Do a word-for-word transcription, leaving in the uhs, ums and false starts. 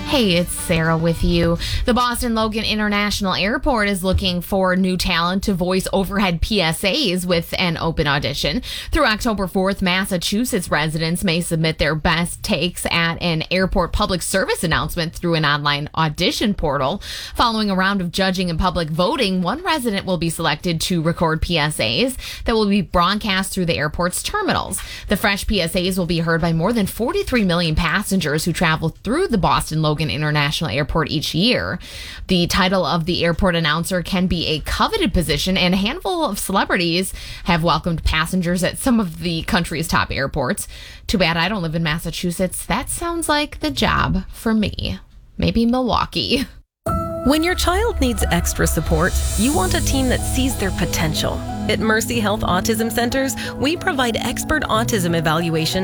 Hey, it's Sarah with you. The Boston Logan International Airport is looking for new talent to voice overhead P S As with an open audition. Through October fourth, Massachusetts residents may submit their best takes at an airport public service announcement through an online audition portal. Following a round of judging and public voting, one resident will be selected to record P S As that will be broadcast through the airport's terminals. The fresh P S As will be heard by more than forty-three million passengers who travel through the Boston Logan International Airport each year. The title of the airport announcer can be a coveted position, and a handful of celebrities have welcomed passengers at some of the country's top airports. Too bad I don't live in Massachusetts. That sounds like the job for me. Maybe Milwaukee. When your child needs extra support, you want a team that sees their potential. At Mercy Health Autism Centers, we provide expert autism evaluation